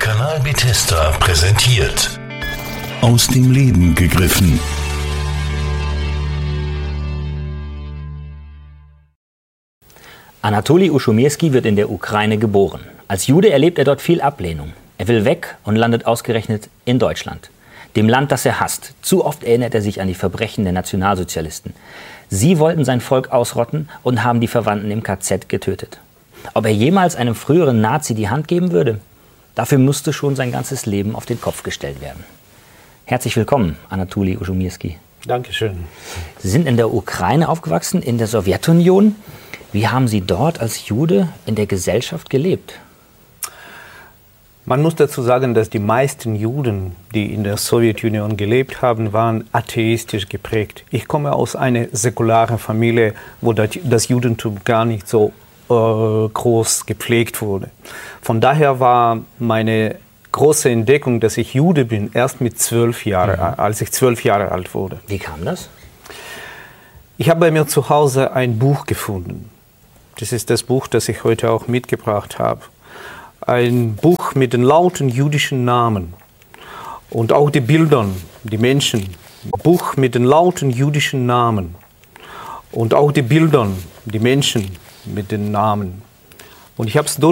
Kanal Bethesda präsentiert. Aus dem Leben gegriffen. Anatoli Uschomirski wird in der Ukraine geboren. Als Jude erlebt er dort viel Ablehnung. Er will weg und landet ausgerechnet in Deutschland, dem Land, das er hasst. Zu oft erinnert er sich an die Verbrechen der Nationalsozialisten. Sie wollten sein Volk ausrotten und haben die Verwandten im KZ getötet. Ob er jemals einem früheren Nazi die Hand geben würde? Dafür musste schon sein ganzes Leben auf den Kopf gestellt werden. Herzlich willkommen, Anatoli Uschomirski. Dankeschön. Sie sind in der Ukraine aufgewachsen, in der Sowjetunion. Wie haben Sie dort als Jude in der Gesellschaft gelebt? Man muss dazu sagen, dass die meisten Juden, die in der Sowjetunion gelebt haben, waren atheistisch geprägt. Ich komme aus einer säkularen Familie, wo das Judentum gar nicht so groß gepflegt wurde. Von daher war meine große Entdeckung, dass ich Jude bin, erst mit 12 Jahren, als ich 12 Jahre alt wurde. Wie kam das? Ich habe bei mir zu Hause ein Buch gefunden. Das ist das Buch, das ich heute auch mitgebracht habe. Ein Buch mit den lauten jüdischen Namen und auch die Bildern, die Menschen. Ein Buch mit den lauten jüdischen Namen und auch die Bildern, die Menschen mit den Namen. Und ich habe es